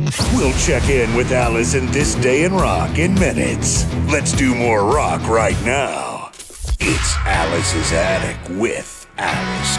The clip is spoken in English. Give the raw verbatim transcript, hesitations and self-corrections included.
We'll check in with Alice in This Day in Rock in minutes. Let's do more rock right now. It's Alice's Attic with Alice